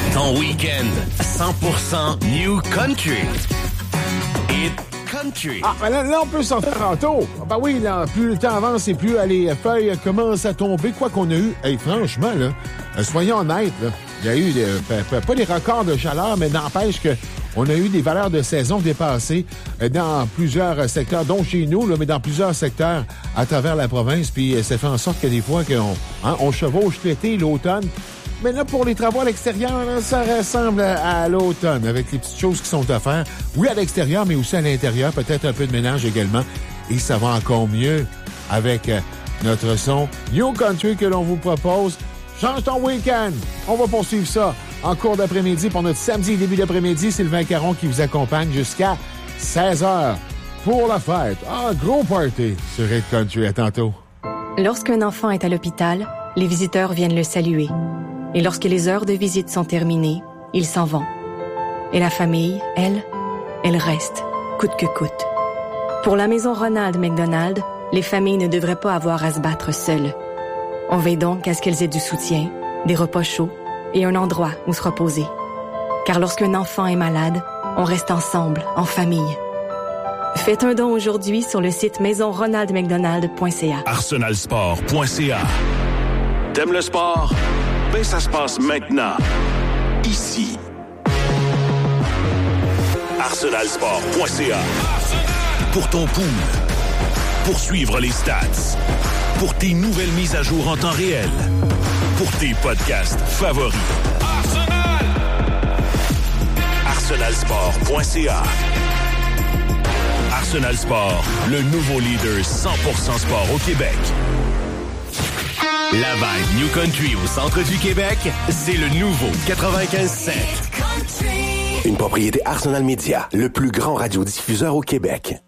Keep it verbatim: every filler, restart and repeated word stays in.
Ton week-end, cent pour cent New Country. It Country. Ah, ben là, là, on peut s'en faire tantôt. Ben oui, là, plus le temps avance et plus les feuilles commencent à tomber. Quoi qu'on a eu, hey, franchement, là, euh, soyons honnêtes, là, il y a eu, des, euh, pas des records de chaleur, mais n'empêche que on a eu des valeurs de saison dépassées euh, dans plusieurs secteurs, dont chez nous, là, mais dans plusieurs secteurs à travers la province. Puis euh, ça fait en sorte que des fois, qu'on, hein, on chevauche l'été, l'automne. Mais là, pour les travaux à l'extérieur, là, ça ressemble à, à l'automne, avec les petites choses qui sont à faire. Oui, à l'extérieur, mais aussi à l'intérieur, peut-être un peu de ménage également. Et ça va encore mieux avec euh, notre son New Country que l'on vous propose. Change ton week-end! On va poursuivre ça en cours d'après-midi pour notre samedi début d'après-midi. Sylvain Caron qui vous accompagne jusqu'à seize heures pour la fête. Ah, gros party sur Red Country. À tantôt. Lorsqu'un enfant est à l'hôpital, les visiteurs viennent le saluer. Et lorsque les heures de visite sont terminées, ils s'en vont. Et la famille, elle, elle reste, coûte que coûte. Pour la maison Ronald McDonald, les familles ne devraient pas avoir à se battre seules. On veille donc à ce qu'elles aient du soutien, des repas chauds et un endroit où se reposer. Car lorsqu'un enfant est malade, on reste ensemble, en famille. Faites un don aujourd'hui sur le site maison ronald mcdonald point c a. arsenal sport point c a. T'aimes le sport? Ben, ça se passe maintenant. Ici. arsenal sport point c a. Pour ton pool. Pour suivre les stats. Pour tes nouvelles mises à jour en temps réel. Pour tes podcasts favoris. Arsenal! arsenal sport point c a. Arsenal Sport, le nouveau leader cent pour cent sport au Québec. La vibe New Country au centre du Québec, c'est le nouveau quatre-vingt-quinze sept. Une propriété Arsenal Media, le plus grand radiodiffuseur au Québec.